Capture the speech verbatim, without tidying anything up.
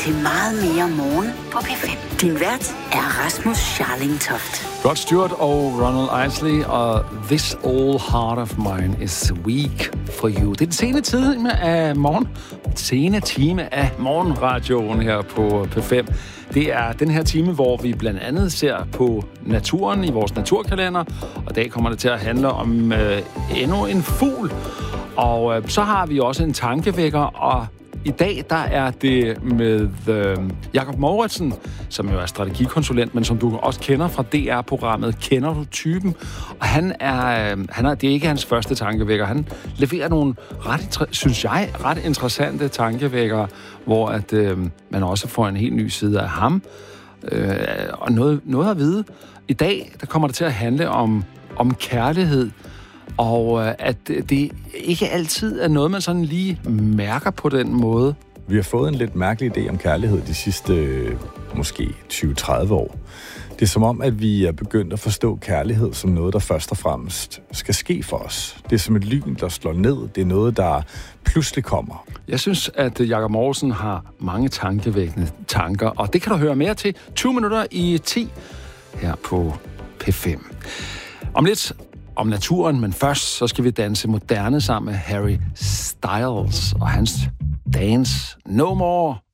til meget mere morgen på P fem. Din vært er Rasmus Scharling Toft. Rod Stewart og Ronald Isley og This Old Heart of Mine is Weak for You. Det er den sene time af morgen. Den sene time af morgenradioen her på P fem. Det er den her time, hvor vi blandt andet ser på naturen i vores naturkalender. Og i dag kommer det til at handle om øh, endnu en fugl. Og øh, så har vi også en tankevækker, og i dag, der er det med øh, Jakob Mouritsen, som jo er strategikonsulent, men som du også kender fra D R-programmet Kender du typen? Og han er, øh, han er, det er ikke hans første tankevækker. Han leverer nogle, ret, synes jeg, ret interessante tankevækker, hvor at, øh, man også får en helt ny side af ham. Øh, og noget, noget at vide. I dag, der kommer det til at handle om, om kærlighed, og at det ikke altid er noget, man sådan lige mærker på den måde. Vi har fået en lidt mærkelig idé om kærlighed de sidste måske tyve til tredive år. Det er som om, at vi er begyndt at forstå kærlighed som noget, der først og fremmest skal ske for os. Det er som et lyn, der slår ned. Det er noget, der pludselig kommer. Jeg synes, at Jakob Mouritsen har mange tankevækkende tanker, og det kan du høre mere til tyve minutter i ti her på P fem. Om lidt om naturen, men først så skal vi danse moderne sammen med Harry Styles og hans Dance No More.